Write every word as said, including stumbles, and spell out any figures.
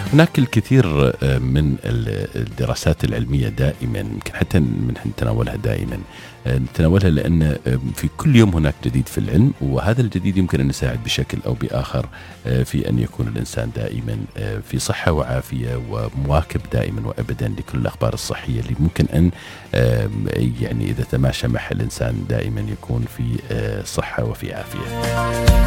هناك الكثير آه، من ال- الدراسات العلمية دائما، يمكن حتى من نتناولها دائما، آه، نتناولها لأن آه، في كل يوم هناك جديد في العلم، وهذا الجديد يمكن أن يساعد بشكل أو بآخر آه، في أن يكون الإنسان دائما آه، في صحة وعافية، ومواكب دائما وأبدا لكل الأخبار الصحية اللي ممكن أن آه، يعني إذا تماشى معها الإنسان دائما يكون في آه، صحة وفي عافية.